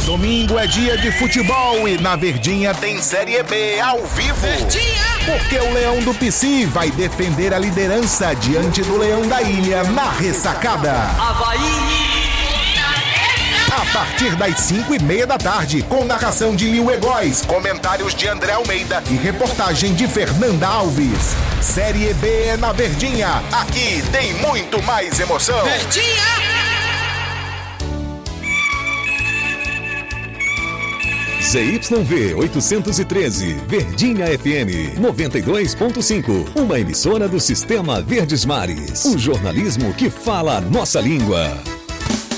Domingo é dia de futebol e na Verdinha tem Série B ao vivo. Verdinha! Porque o Leão do Pici vai defender a liderança diante do Leão da Ilha na ressacada. Avaí! A partir das 5:30 da tarde, com narração de Lil Egóis, comentários de André Almeida e reportagem de Fernanda Alves. Série B na Verdinha. Aqui tem muito mais emoção. Verdinha! ZYV 813, Verdinha FM 92.5, uma emissora do Sistema Verdes Mares. O jornalismo que fala a nossa língua.